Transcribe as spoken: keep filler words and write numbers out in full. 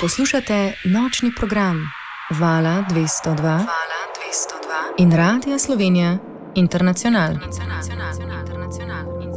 Poslušate nočni program Vala dvesto dva, Vala dvesto dva in Radia Slovenija Internacional. Internacional. Internacional.